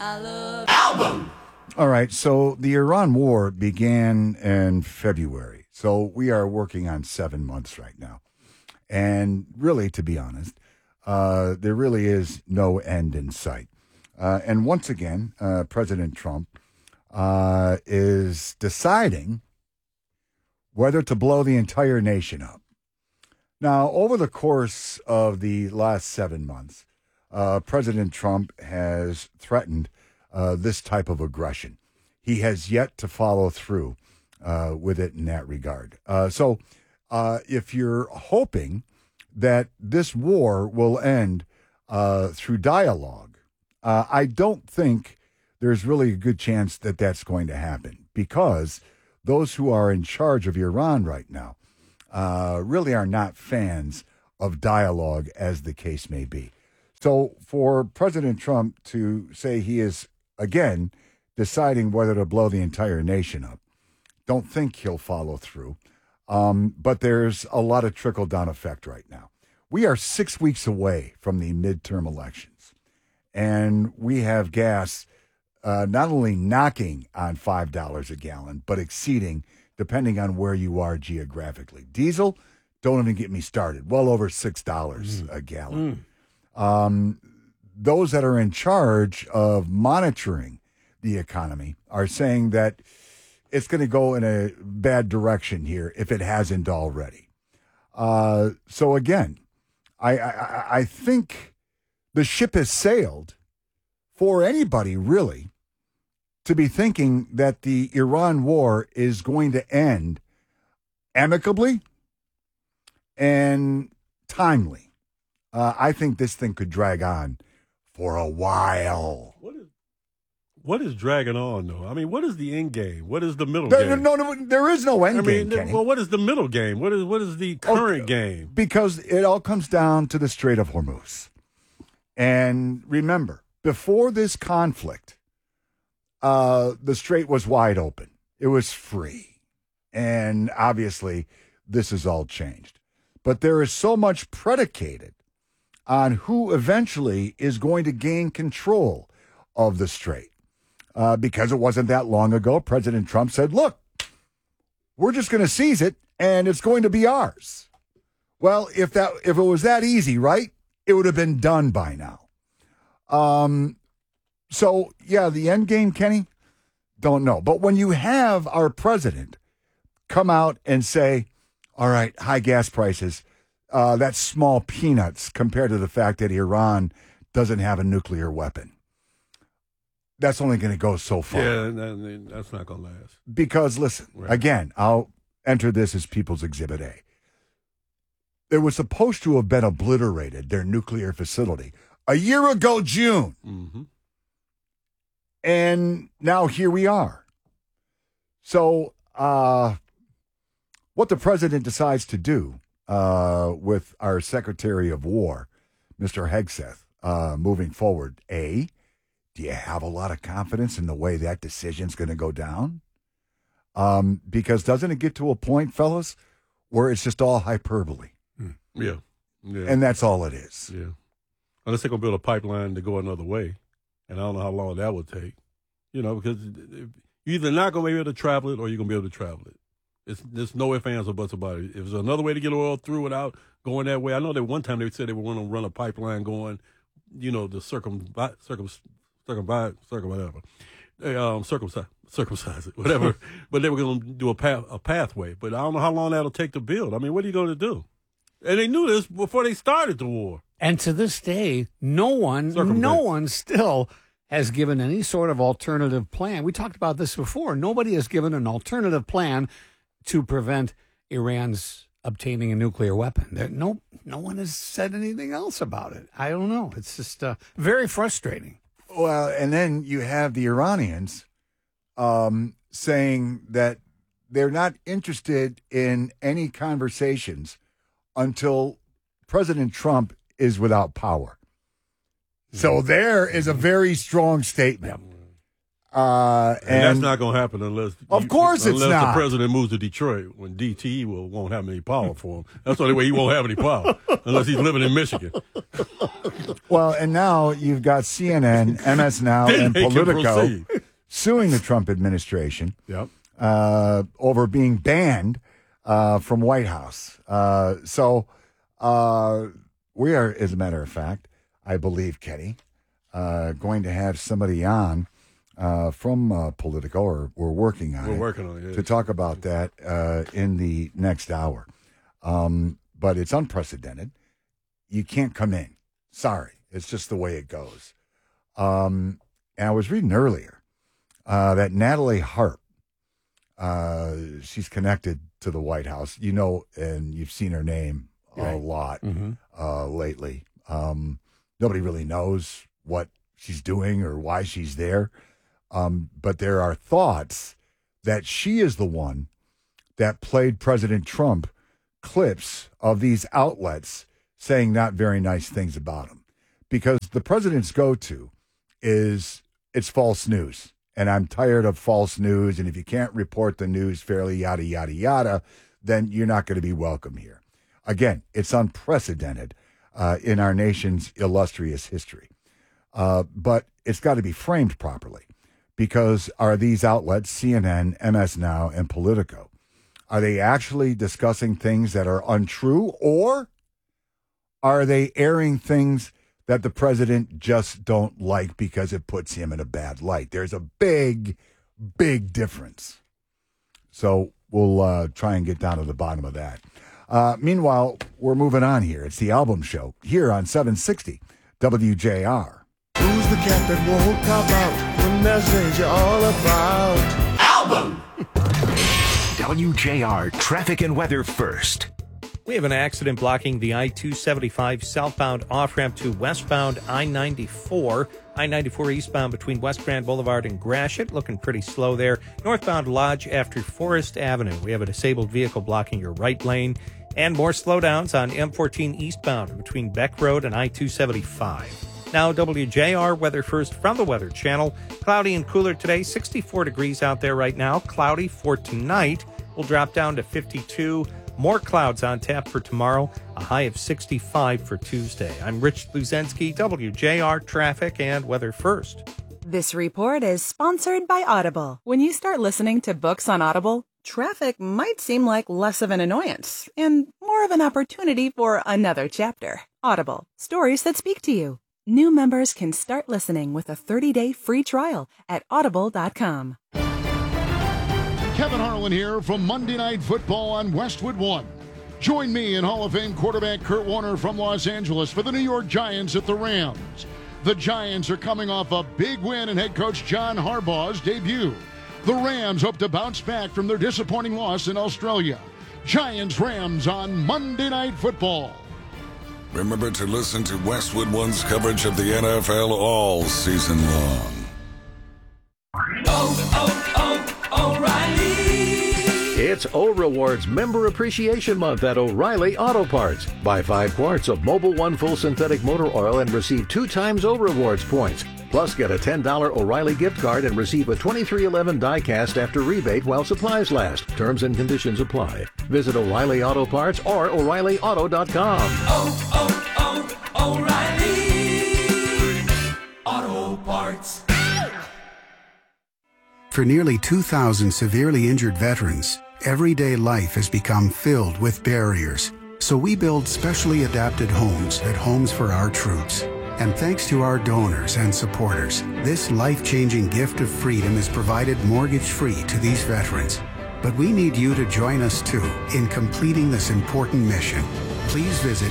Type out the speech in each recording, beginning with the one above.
All right, so the Iran war began in February. So we are working on 7 months right now. And really, to be honest, there really is no end in sight. And once again, President Trump is deciding whether to blow the entire nation up. Now, over the course of the last 7 months, President Trump has threatened this type of aggression. He has yet to follow through with it in that regard. So if you're hoping that this war will end through dialogue, I don't think there's really a good chance that that's going to happen, because those who are in charge of Iran right now really are not fans of dialogue, as the case may be. So for President Trump to say he is, again, deciding whether to blow the entire nation up, don't think he'll follow through. But there's a lot of trickle-down effect right now. We are 6 weeks away from the midterm elections, and we have gas not only knocking on $5 a gallon, but exceeding, depending on where you are geographically. Diesel, don't even get me started, well over $6 a gallon. Those that are in charge of monitoring the economy are saying that it's going to go in a bad direction here if it hasn't already. So again, I think the ship has sailed for anybody really to be thinking that the Iran war is going to end amicably and timely. I think this thing could drag on for a while. What is dragging on, though? I mean, what is the end game? What is the middle game? No, there is no end game, Kenny. Well, what is the middle game? What is the current game? Because it all comes down to the Strait of Hormuz. And remember, before this conflict, the strait was wide open. It was free. And obviously, this has all changed. But there is so much predicated on who eventually is going to gain control of the strait. Because it wasn't that long ago, President Trump said, look, we're just going to seize it, and it's going to be ours. Well, if it was that easy, right, it would have been done by now. So, yeah, the end game, Kenny, don't know. But when you have our president come out and say, all right, high gas prices, that's small peanuts compared to the fact that Iran doesn't have a nuclear weapon. That's only going to go so far. Yeah, that's not going to last. Because, listen, Again, I'll enter this as People's Exhibit A. It was supposed to have been obliterated, their nuclear facility, a year ago, June. Mm-hmm. And now here we are. So what the president decides to do with our Secretary of War, Mr. Hegseth, moving forward, A, do you have a lot of confidence in the way that decision's going to go down? Because doesn't it get to a point, fellas, where it's just all hyperbole? Yeah. And that's all it is. Yeah. Unless they're going to build a pipeline to go another way. And I don't know how long that would take. You know, because you're either not going to be able to travel it or you're going to be able to travel it. There's no ifs, ands, or buts about it. If there's another way to get oil through without going that way, I know that one time they said they were going to run a pipeline going, you know, to circumcise it, whatever. But they were going to do a pathway. But I don't know how long that'll take to build. I mean, what are you going to do? And they knew this before they started the war. And to this day, no one still has given any sort of alternative plan. We talked about this before. Nobody has given an alternative plan to prevent Iran's obtaining a nuclear weapon. No one has said anything else about it. I don't know. It's just very frustrating. Well, and then you have the Iranians saying that they're not interested in any conversations until President Trump is without power. So there is a very strong statement. And that's not going to happen unless of course it's unless not. the president moves to Detroit when DTE won't have any power for him. That's the only way he won't have any power unless he's living in Michigan. Well, and now you've got CNN, MS Now, and Politico suing the Trump administration over being banned from White House. So we are, as a matter of fact, I believe, Kenny, going to have somebody on from Politico, or we're working on it, to talk about that in the next hour. But it's unprecedented. You can't come in. Sorry. It's just the way it goes. And I was reading earlier that Natalie Harp, she's connected to the White House, and you've seen her name a lot lately. Nobody really knows what she's doing or why she's there. But there are thoughts that she is the one that played President Trump clips of these outlets saying not very nice things about him. Because the president's go-to is it's false news. And I'm tired of false news. And if you can't report the news fairly, yada, yada, yada, then you're not going to be welcome here. Again, it's unprecedented in our nation's illustrious history. But it's got to be framed properly. Because are these outlets, CNN, MS Now, and Politico, are they actually discussing things that are untrue, or are they airing things that the president just don't like because it puts him in a bad light? There's a big, big difference. So we'll try and get down to the bottom of that. Meanwhile, we're moving on here. It's the Album Show here on 760 WJR. Who's the cat that won't cop out? The message you're all about. Album! WJR traffic and weather first. We have an accident blocking the I-275 southbound off-ramp to westbound I-94. I-94 eastbound between West Grand Boulevard and Gratiot, looking pretty slow there. Northbound Lodge after Forest Avenue. We have a disabled vehicle blocking your right lane. And more slowdowns on M14 eastbound between Beck Road and I-275. Now, WJR weather first from the Weather Channel. Cloudy and cooler today, 64 degrees out there right now. Cloudy for tonight. Will drop down to 52. More clouds on tap for tomorrow. A high of 65 for Tuesday. I'm Rich Luzensky, WJR traffic and weather first. This report is sponsored by Audible. When you start listening to books on Audible, traffic might seem like less of an annoyance and more of an opportunity for another chapter. Audible, stories that speak to you. New members can start listening with a 30-day free trial at audible.com. Kevin Harlan here from Monday Night Football on Westwood One. Join me and Hall of Fame quarterback Kurt Warner from Los Angeles for the New York Giants at the Rams. The Giants are coming off a big win in head coach John Harbaugh's debut. The Rams hope to bounce back from their disappointing loss in Australia. Giants-Rams on Monday Night Football. Remember to listen to Westwood One's coverage of the NFL all season long. O'Reilly! It's O-Rewards Member Appreciation Month at O'Reilly Auto Parts. Buy 5 quarts of Mobil 1 full synthetic motor oil and receive 2 times O-Rewards points. Plus, get a $10 O'Reilly gift card and receive a 2311 die-cast after rebate while supplies last. Terms and conditions apply. Visit O'Reilly Auto Parts or O'ReillyAuto.com. O'Reilly Auto Parts. For nearly 2,000 severely injured veterans, everyday life has become filled with barriers. So we build specially adapted homes at Homes for Our Troops. And thanks to our donors and supporters, this life-changing gift of freedom is provided mortgage-free to these veterans. But we need you to join us, too, in completing this important mission. Please visit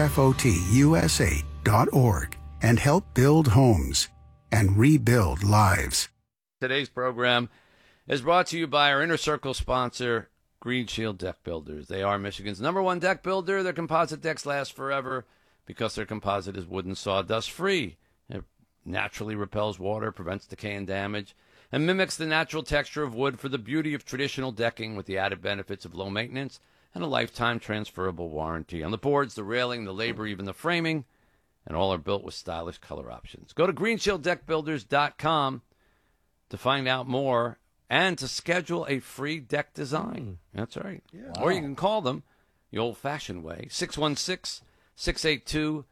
hfotusa.org and help build homes and rebuild lives. Today's program is brought to you by our Inner Circle sponsor, Green Shield Deck Builders. They are Michigan's #1 deck builder. Their composite decks last forever because their composite is wood and sawdust free. It naturally repels water, prevents decay and damage, and mimics the natural texture of wood for the beauty of traditional decking with the added benefits of low maintenance and a lifetime transferable warranty. On the boards, the railing, the labor, even the framing, and all are built with stylish color options. Go to greenshielddeckbuilders.com. to find out more and to schedule a free deck design. That's right. Yeah. Or you can call them the old-fashioned way, 616-682-7428,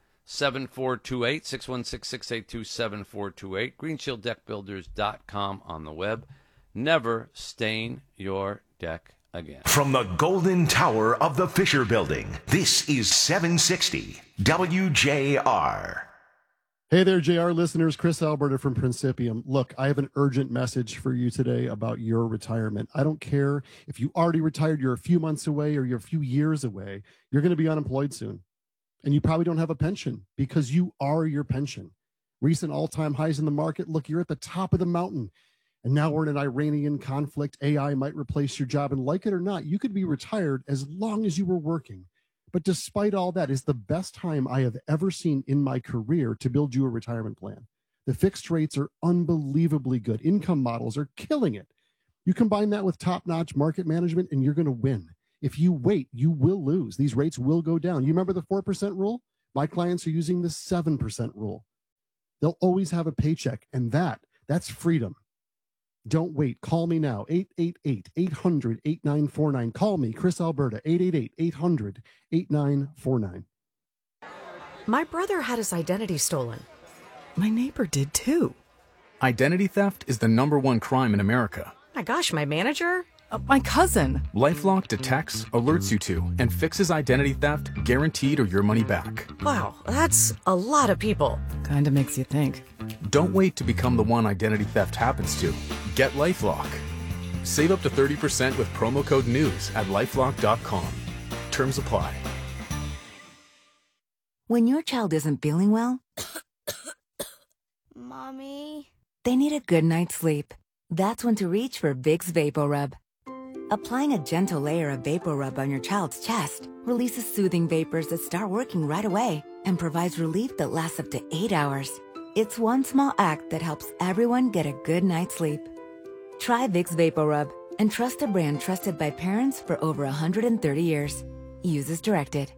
616-682-7428, greenshielddeckbuilders.com on the web. Never stain your deck again. From the Golden Tower of the Fisher Building, this is 760 WJR. Hey there, JR listeners. Chris Alberta from Principium. Look, I have an urgent message for you today about your retirement. I don't care if you already retired, you're a few months away, or you're a few years away. You're going to be unemployed soon. And you probably don't have a pension because you are your pension. Recent all-time highs in the market. Look, you're at the top of the mountain. And now we're in an Iranian conflict. AI might replace your job. And like it or not, you could be retired as long as you were working. But despite all that, it's the best time I have ever seen in my career to build you a retirement plan. The fixed rates are unbelievably good. Income models are killing it. You combine that with top-notch market management, and you're going to win. If you wait, you will lose. These rates will go down. You remember the 4% rule? My clients are using the 7% rule. They'll always have a paycheck, and that's freedom. Don't wait. Call me now, 888-800-8949. Call me, Chris Alberta, 888-800-8949. My brother had his identity stolen. My neighbor did too. Identity theft is the #1 crime in America. My gosh, my manager? My cousin. LifeLock detects, alerts you to, and fixes identity theft guaranteed or your money back. Wow, that's a lot of people. Kinda makes you think. Don't wait to become the one identity theft happens to. Get LifeLock. Save up to 30% with promo code NEWS at LifeLock.com. Terms apply. When your child isn't feeling well, Mommy, they need a good night's sleep. That's when to reach for Vicks VapoRub. Applying a gentle layer of VapoRub on your child's chest releases soothing vapors that start working right away and provides relief that lasts up to 8 hours. It's one small act that helps everyone get a good night's sleep. Try Vicks VapoRub and trust a brand trusted by parents for over 130 years. Use as directed.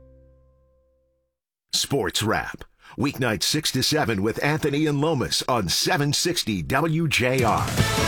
Sports Wrap. Weeknight 6 to 7 with Anthony and Lomas on 760 WJR.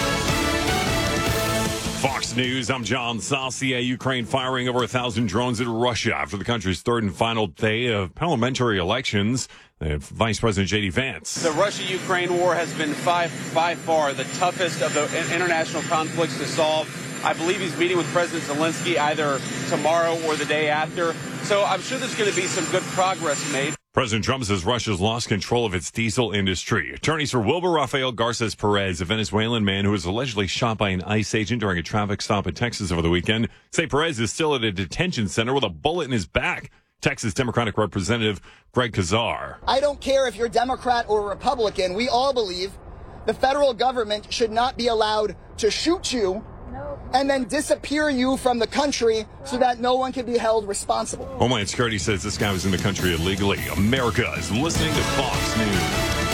Fox News, I'm John Saucier. Ukraine firing over 1,000 drones at Russia after the country's third and final day of parliamentary elections. Vice President J.D. Vance. The Russia-Ukraine war has been by far the toughest of the international conflicts to solve. I believe he's meeting with President Zelensky either tomorrow or the day after. So I'm sure there's going to be some good progress made. President Trump says Russia's lost control of its diesel industry. Attorneys for Wilbur Rafael Garces Perez, a Venezuelan man who was allegedly shot by an ICE agent during a traffic stop in Texas over the weekend, say Perez is still at a detention center with a bullet in his back. Texas Democratic Representative Greg Kazar. I don't care if you're Democrat or Republican. We all believe the federal government should not be allowed to shoot you and then disappear you from the country so that no one can be held responsible. Homeland Security says this guy was in the country illegally. America is listening to Fox News.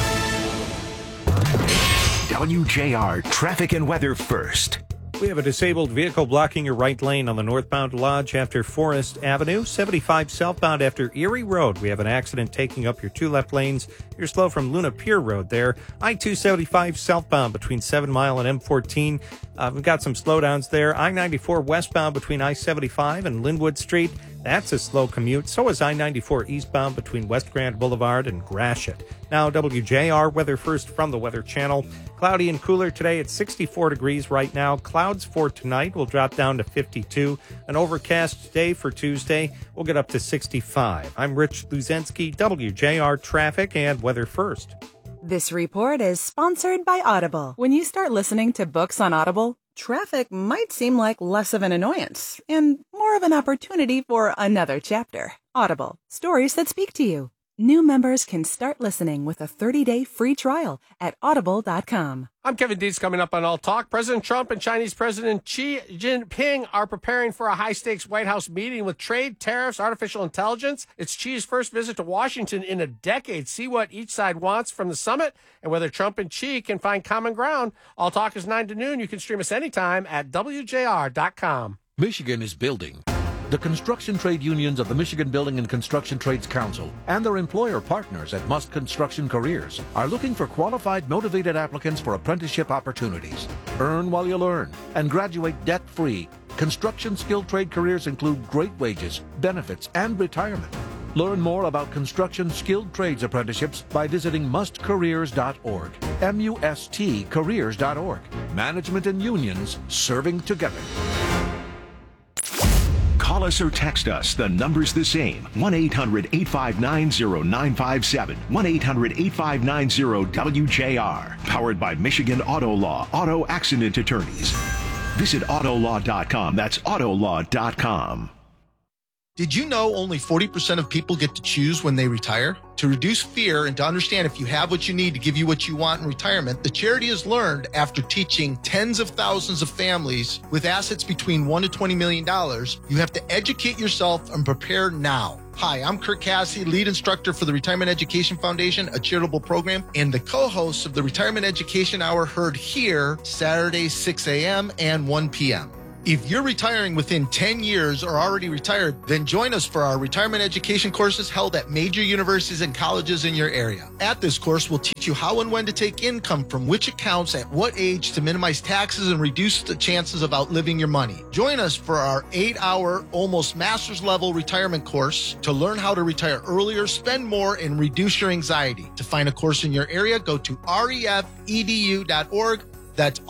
WJR traffic and weather first. We have a disabled vehicle blocking your right lane on the northbound Lodge after Forest Avenue. 75 southbound after Erie Road. We have an accident taking up your 2 left lanes. You're slow from Luna Pier Road there. I-275 southbound between 7 Mile and M14. We've got some slowdowns there. I-94 westbound between I-75 and Linwood Street. That's a slow commute. So is I-94 eastbound between West Grand Boulevard and Gratiot. Now, WJR weather first from the Weather Channel. Cloudy and cooler today at 64 degrees right now. Clouds for tonight will drop down to 52. An overcast day for Tuesday. We'll get up to 65. I'm Rich Luzensky, WJR traffic and weather first. This report is sponsored by Audible. When you start listening to books on Audible, traffic might seem like less of an annoyance and more of an opportunity for another chapter. Audible, stories that speak to you. New members can start listening with a 30-day free trial at audible.com. I'm Kevin Dietz. Coming up on All Talk, President Trump and Chinese President Xi Jinping are preparing for a high-stakes White House meeting with trade, tariffs, artificial intelligence. It's Xi's first visit to Washington in a decade. See what each side wants from the summit and whether Trump and Xi can find common ground. All Talk is 9 to noon. You can stream us anytime at WJR.com. Michigan is building. The construction trade unions of the Michigan Building and Construction Trades Council and their employer partners at Must Construction Careers are looking for qualified, motivated applicants for apprenticeship opportunities. Earn while you learn and graduate debt-free. Construction skilled trade careers include great wages, benefits, and retirement. Learn more about construction skilled trades apprenticeships by visiting mustcareers.org. MUST careers.org. Management and unions serving together. Call us or text us. The number's the same. 1-800-859-0957. 1-800-859-WJR. Powered by Michigan Auto Law. Auto Accident Attorneys. Visit autolaw.com. That's autolaw.com. Did you know only 40% of people get to choose when they retire? To reduce fear and to understand if you have what you need to give you what you want in retirement, the charity has learned after teaching tens of thousands of families with assets between $1 to $20 million, you have to educate yourself and prepare now. Hi, I'm Kirk Cassidy, lead instructor for the Retirement Education Foundation, a charitable program, and the co-host of the Retirement Education Hour, heard here Saturdays 6 a.m. and 1 p.m. If you're retiring within 10 years or already retired, then join us for our retirement education courses held at major universities and colleges in your area. At this course, we'll teach you how and when to take income from which accounts at what age to minimize taxes and reduce the chances of outliving your money. Join us for our 8-hour, almost master's level retirement course to learn how to retire earlier, spend more, and reduce your anxiety. To find a course in your area, go to refedu.org. That's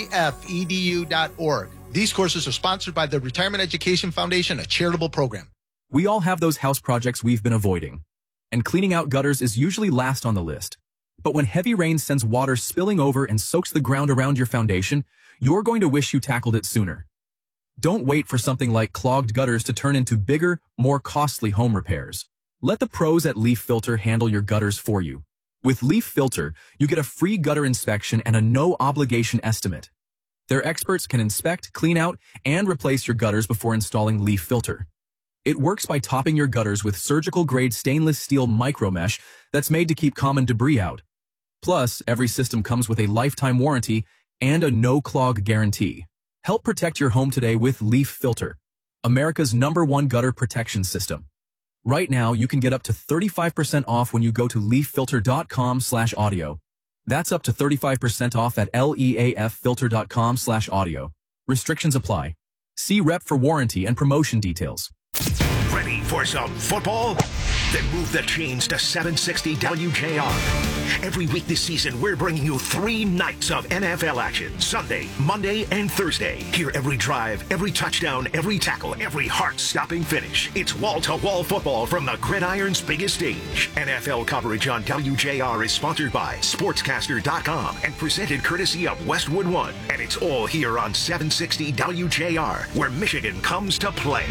refedu.org. These courses are sponsored by the Retirement Education Foundation, a charitable program. We all have those house projects we've been avoiding, and cleaning out gutters is usually last on the list. But when heavy rain sends water spilling over and soaks the ground around your foundation, you're going to wish you tackled it sooner. Don't wait for something like clogged gutters to turn into bigger, more costly home repairs. Let the pros at Leaf Filter handle your gutters for you. With Leaf Filter, you get a free gutter inspection and a no-obligation estimate. Their experts can inspect, clean out, and replace your gutters before installing Leaf Filter. It works by topping your gutters with surgical-grade stainless steel micromesh that's made to keep common debris out. Plus, every system comes with a lifetime warranty and a no-clog guarantee. Help protect your home today with Leaf Filter, America's #1 gutter protection system. Right now, you can get up to 35% off when you go to leaffilter.com/audio. That's up to 35% off at leaffilter.com/audio. Restrictions apply. See rep for warranty and promotion details. Ready for some football? Then move the chains to 760 WJR. Every week this season, we're bringing you 3 nights of NFL action. Sunday, Monday, and Thursday. Hear every drive, every touchdown, every tackle, every heart-stopping finish. It's wall-to-wall football from the gridiron's biggest stage. NFL coverage on WJR is sponsored by Sportscaster.com and presented courtesy of Westwood One. And it's all here on 760 WJR, where Michigan comes to play.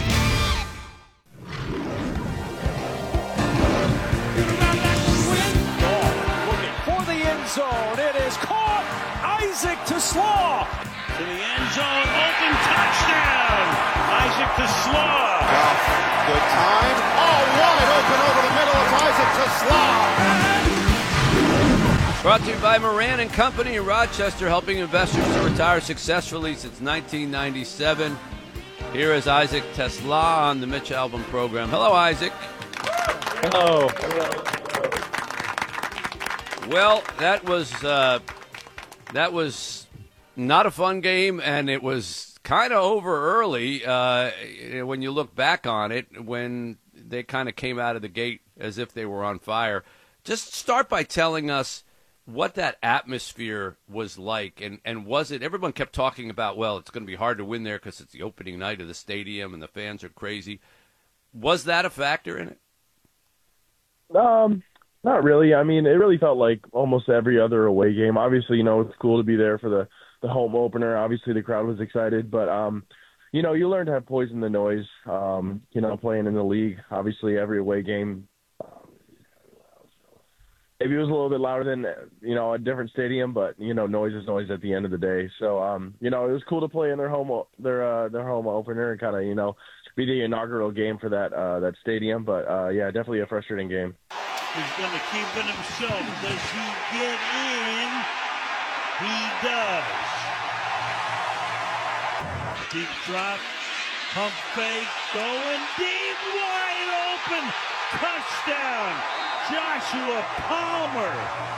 Zone. It is caught. Isaac TeSlaa to the end zone. Open touchdown. Isaac TeSlaa. Good time. Oh, wide open over the middle of Isaac TeSlaa. Brought to you by Moran and Company in Rochester, helping investors to retire successfully since 1997. Here is Isaac TeSlaa on the Mitch Albom program. Hello, Isaac. Hello. Well, that was not a fun game, and it was kind of over early when you look back on it, when they kind of came out of the gate as if they were on fire. Just start by telling us what that atmosphere was like, and was it, everyone kept talking about, well, it's going to be hard to win there because it's the opening night of the stadium and the fans are crazy. Was that a factor in it? Not really. I mean, it really felt like almost every other away game. Obviously, it's cool to be there for the home opener. Obviously, the crowd was excited. But, you learn to have poise in the noise, playing in the league. Obviously, every away game, maybe it was a little bit louder than, a different stadium. But, noise is noise at the end of the day. So, it was cool to play in their home opener and kind of, be the inaugural game for that stadium. But, definitely a frustrating game. He's going to keep it himself. Does he get in? He does. Deep drop. Pump fake, going deep, wide open. Touchdown, Joshua Palmer.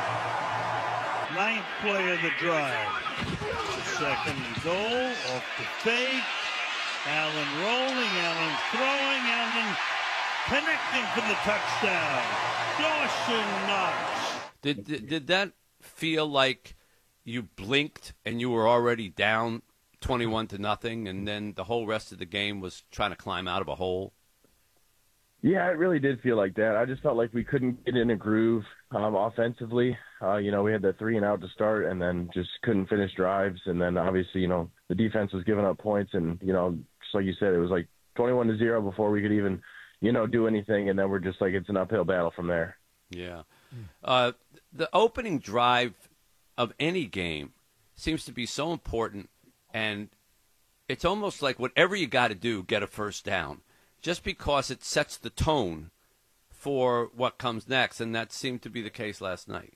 9th play of the drive. 2nd and goal, off the fake. Allen rolling, Allen throwing, Allen connecting for the touchdown. Dawson Knox. Did that feel like you blinked and you were already down 21-0, and then the whole rest of the game was trying to climb out of a hole? Yeah, it really did feel like that. I just felt like we couldn't get in a groove offensively. We had that 3-and-out to start and then just couldn't finish drives. And then obviously, the defense was giving up points. And, just like you said, it was like 21-0 before we could even, do anything. And then we're just like, it's an uphill battle from there. Yeah. The opening drive of any game seems to be so important. And it's almost like whatever you got to do, get a first down. Just because it sets the tone for what comes next, and that seemed to be the case last night.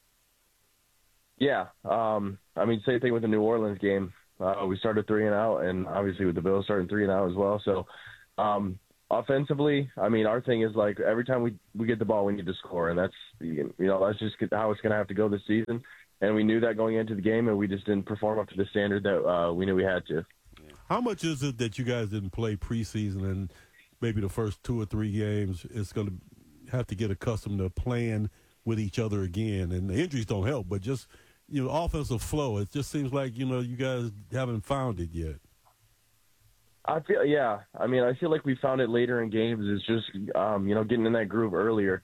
Yeah. Same thing with the New Orleans game. We started 3-and-out, and obviously with the Bills starting 3-and-out as well. So offensively, our thing is like every time we get the ball, we need to score, and that's just how it's going to have to go this season. And we knew that going into the game, and we just didn't perform up to the standard that we knew we had to. How much is it that you guys didn't play preseason and maybe the first 2 or 3 games it's going to have to get accustomed to playing with each other again? And the injuries don't help, but just, offensive flow, it just seems like, you guys haven't found it yet. I feel like we found it later in games. It's just, getting in that groove earlier.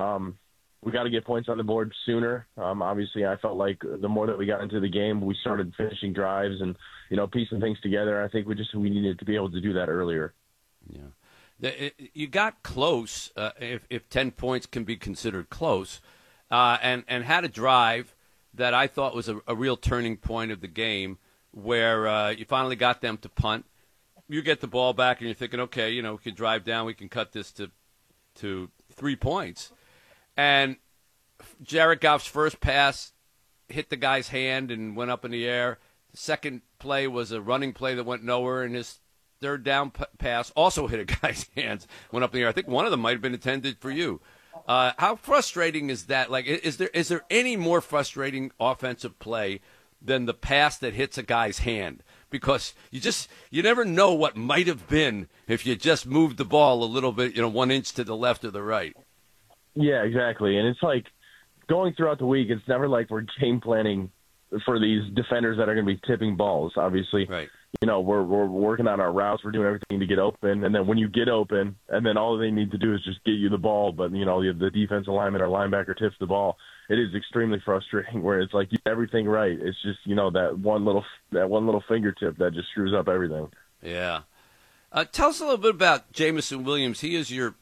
We got to get points on the board sooner. Obviously, I felt like the more that we got into the game, we started finishing drives and, piecing things together. I think we needed to be able to do that earlier. Yeah. You got close, if 10 points can be considered close, and had a drive that I thought was a real turning point of the game where you finally got them to punt. You get the ball back, and you're thinking, okay, we can drive down, we can cut this to 3 points. And Jared Goff's first pass hit the guy's hand and went up in the air. The second play was a running play that went nowhere, and his third down pass also hit a guy's hands, went up in the air. I think one of them might have been intended for you. How frustrating is that? Like, is there any more frustrating offensive play than the pass that hits a guy's hand? Because you never know what might have been if you just moved the ball a little bit, 1 inch to the left or the right. Yeah, exactly. And it's like going throughout the week, it's never like we're game planning for these defenders that are going to be tipping balls, obviously. Right. We're working on our routes. We're doing everything to get open. And then when you get open, and then all they need to do is just get you the ball. But, the defensive lineman or linebacker tips the ball. It is extremely frustrating where it's like you do everything right. It's just, that one little fingertip that just screws up everything. Yeah. Tell us a little bit about Jameson Williams. He is your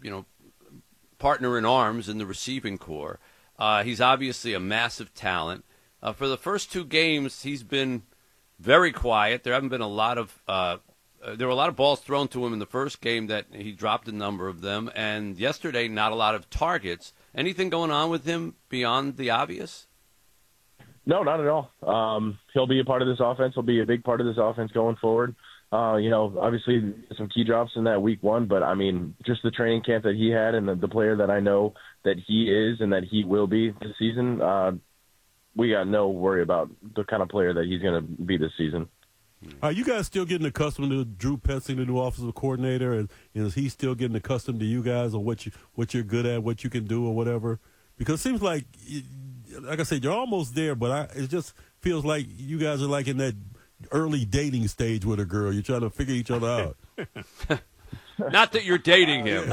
partner in arms in the receiving corps. He's obviously a massive talent. For the first 2 games, he's been very quiet. There haven't been a lot of there were a lot of balls thrown to him in the first game that he dropped a number of them, and yesterday not a lot of targets. Anything going on with him beyond the obvious? No, not at all. He'll be a part of this offense. He'll be a big part of this offense going forward. Obviously some key drops in that week 1, but just the training camp that he had and the player that I know that he is and that he will be this season, we got no worry about the kind of player that he's going to be this season. Are you guys still getting accustomed to Drew Petzing, the new offensive coordinator, and is he still getting accustomed to you guys or what you're good at, what you can do or whatever? Because it seems like I said, you're almost there, but it just feels like you guys are like in that early dating stage with a girl. You're trying to figure each other out. Not that you're dating him.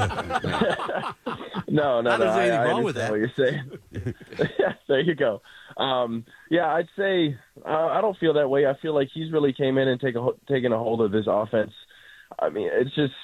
No. There's anything wrong with that. What you're saying. There you go. I'd say I don't feel that way. I feel like he's really came in and taken a hold of this offense. It's just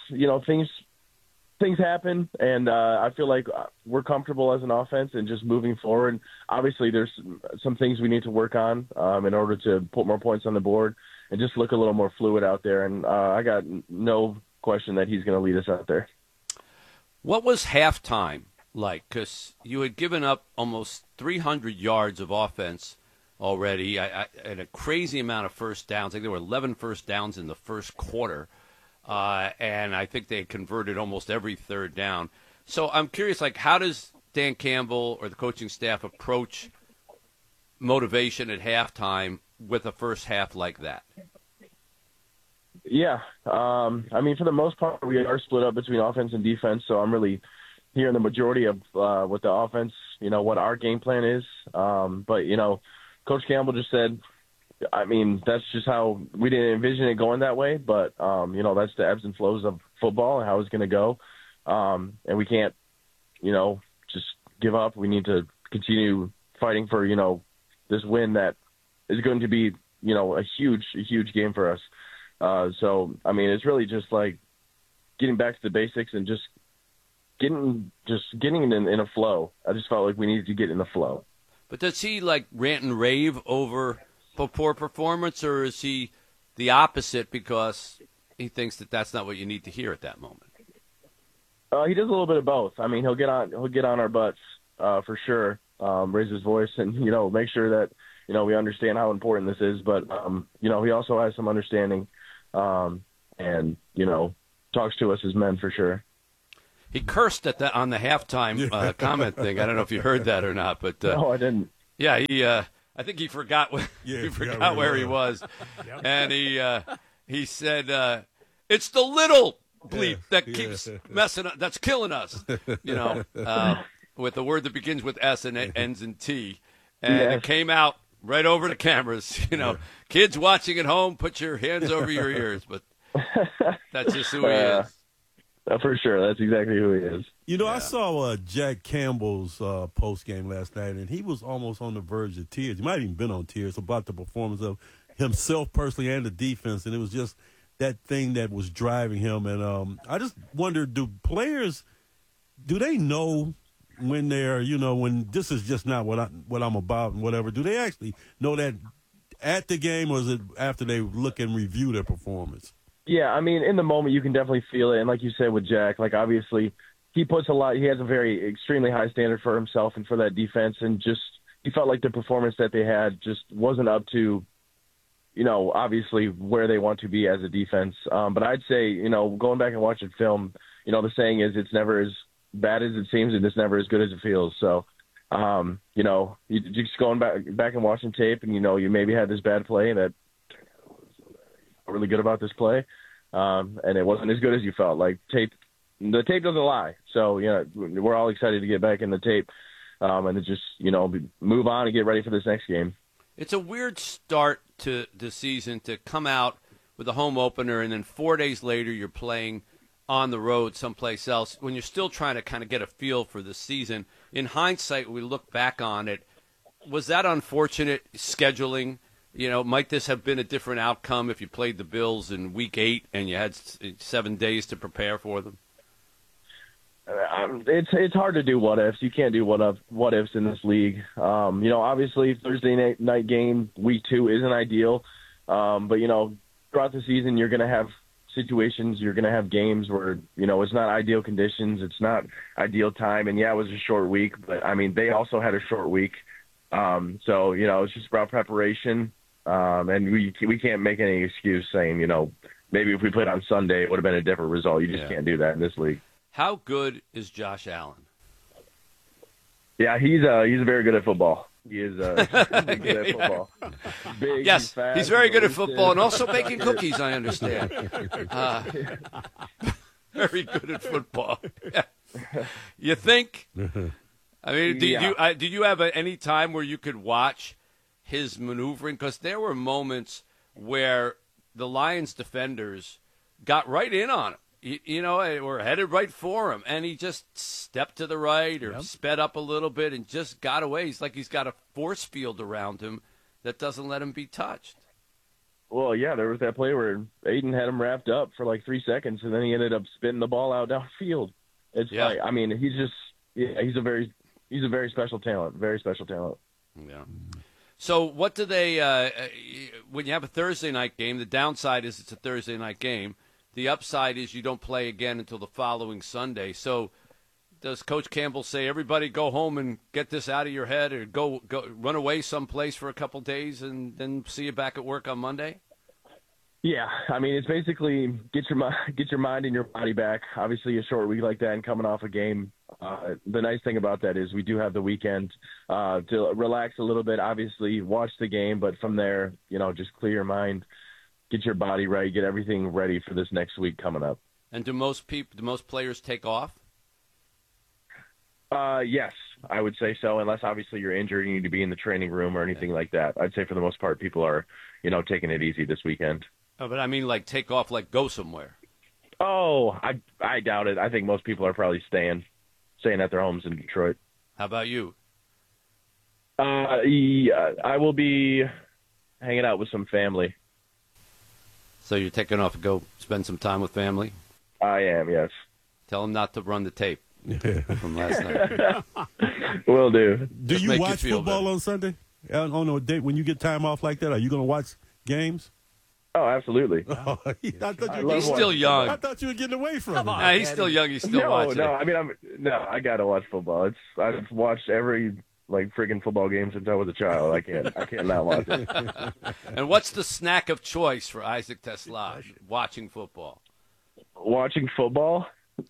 things happen, and I feel like we're comfortable as an offense and just moving forward. Obviously, there's some things we need to work on in order to put more points on the board and just look a little more fluid out there. And I got no question that he's going to lead us out there. What was halftime like? Because you had given up almost 300 yards of offense already and a crazy amount of first downs. I think there were 11 first downs in the first quarter. and I think they converted almost every third down. So I'm curious, like, how does Dan Campbell or the coaching staff approach motivation at halftime with a first half like that? Yeah. I mean, for the most part, we are split up between offense and defense, so I'm really hearing the majority of what the offense, what our game plan is. But, Coach Campbell just said, I mean, that's just how we didn't envision it going that way. But, that's the ebbs and flows of football and how it's going to go. And we can't, just give up. We need to continue fighting for, this win that is going to be, a huge game for us. So, I mean, it's really just like getting back to the basics and just getting in a flow. I just felt like we needed to get in the flow. But does he like rant and rave over poor performance, or is he the opposite because he thinks that that's not what you need to hear at that moment? He does a little bit of both. I mean, he'll get on our butts for sure, raise his voice and make sure that we understand how important this is. But he also has some understanding, and talks to us as men for sure. He cursed at that on the halftime comment thing. I don't know if you heard that or not, but no, I didn't. Yeah, I think he forgot where he was, and he said, "It's the little bleep that keeps messing up, that's killing us." With the word that begins with S and it ends in T, and it came out right over the cameras. Kids watching at home, put your hands over your ears, but that's just who he is. For sure. That's exactly who he is. I saw Jack Campbell's post game last night, and he was almost on the verge of tears. He might have even been on tears about the performance of himself personally and the defense, and it was just that thing that was driving him. And I just wonder, do players, do they know when they're, when this is just not what I'm about and whatever? Do they actually know that at the game, or is it after they look and review their performance? Yeah, I mean, in the moment, you can definitely feel it. And like you said with Jack, like obviously he puts a lot – he has a very extremely high standard for himself and for that defense. And just he felt like the performance that they had just wasn't up to, obviously where they want to be as a defense. But I'd say, going back and watching film, the saying is it's never as bad as it seems and it's never as good as it feels. So, you just going back and watching tape and, you maybe had this bad play that – really good about this play, and it wasn't as good as you felt. Like the tape doesn't lie. So we're all excited to get back in the tape, and to just move on and get ready for this next game. It's a weird start to the season to come out with a home opener, and then 4 days later you're playing on the road someplace else when you're still trying to kind of get a feel for the season. In hindsight, when we look back on it, was that unfortunate scheduling? Might this have been a different outcome if you played the Bills in Week 8 and you had 7 days to prepare for them? It's hard to do what ifs. You can't do what ifs in this league. Obviously Thursday night game Week 2 isn't ideal, but throughout the season you're going to have situations. You're going to have games where it's not ideal conditions. It's not ideal time, and it was a short week, but I mean they also had a short week. So it's just about preparation. And we can't make any excuse saying, maybe if we played on Sunday, it would have been a different result. You just can't do that in this league. How good is Josh Allen? Yeah, he's very good at football. He is good at football. Big, yes, he's fast, he's very good at football and also baking cookies, I understand. Very good at football. You think? I mean, did you have any time where you could watch his maneuvering? Because there were moments where the Lions defenders got right in on him, were headed right for him, and he just stepped to the right or sped up a little bit and just got away. He's like he's got a force field around him that doesn't let him be touched. Well, yeah, there was that play where Aiden had him wrapped up for like 3 seconds, and then he ended up spitting the ball out downfield. It's like, I mean, he's a very special talent, very special talent. Yeah. So what do they when you have a Thursday night game, the downside is it's a Thursday night game. The upside is you don't play again until the following Sunday. So does Coach Campbell say, everybody go home and get this out of your head, or go run away someplace for a couple days and then see you back at work on Monday? Yeah, I mean, it's basically get your mind and your body back. Obviously, a short week like that and coming off a game. The nice thing about that is we do have the weekend to relax a little bit. Obviously, watch the game, but from there, just clear your mind, get your body right, get everything ready for this next week coming up. And do most players take off? Yes, I would say so, unless obviously you're injured, you need to be in the training room or anything like that. I'd say for the most part, people are, taking it easy this weekend. Oh, but I mean, like take off, like go somewhere. Oh, I doubt it. I think most people are probably staying at their homes in Detroit. How about you? Yeah, I will be hanging out with some family. So you're taking off to go spend some time with family? I am, yes. Tell them not to run the tape from last night. Will do. Do you watch football on Sunday? On a date when you get time off like that? Are you going to watch games? Oh, absolutely. Oh, he's still young. I thought you were getting away from him. Nah, he's still young. He's still watching. No, I mean, I got to watch football. I've watched every friggin' football game since I was a child. I can't not watch it. And what's the snack of choice for Isaac Tesla watching football? Watching football?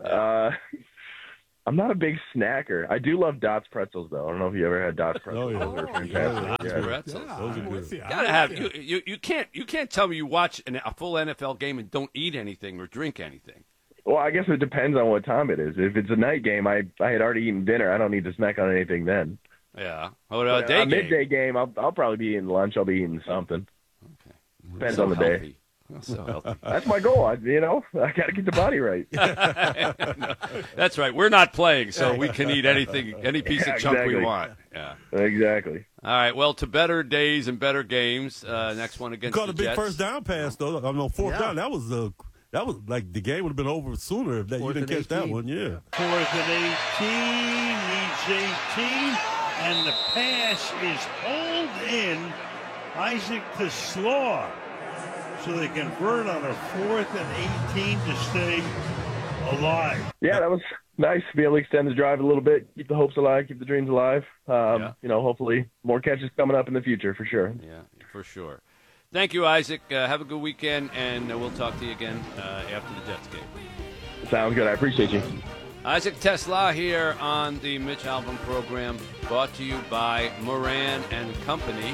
I'm not a big snacker. I do love Dots pretzels, though. I don't know if you ever had Dots pretzels. Those are fantastic. Dots pretzels. Those are good. You gotta have you can't tell me you watch a full NFL game and don't eat anything or drink anything. Well, I guess it depends on what time it is. If it's a night game, I had already eaten dinner. I don't need to snack on anything then. Yeah. A day game? Midday game, I'll probably be eating lunch. I'll be eating something. Okay. Depends on the day. So healthy. That's my goal. I got to get the body right. No, that's right. We're not playing, so we can eat anything, any piece of junk we want. Yeah, exactly. All right. Well, to better days and better games. Next one against caught the a big Jets. first down pass though. Fourth down. That was like the game would have been over sooner if you didn't catch that one. Yeah. 4th and 18, needs 18, and the pass is hauled in. Isaac Tesla. So they convert on a 4th and 18 to stay alive. Yeah, that was nice to be able to extend the drive a little bit, keep the hopes alive, keep the dreams alive. Hopefully more catches coming up in the future for sure. Yeah, for sure. Thank you, Isaac. Have a good weekend, and we'll talk to you again after the Jets game. Sounds good. I appreciate you. Isaac Tesla here on the Mitch Albom program, brought to you by Moran and Company.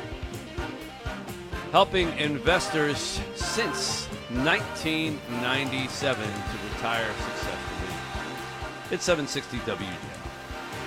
Helping investors since 1997 to retire successfully. It's 760 WJ.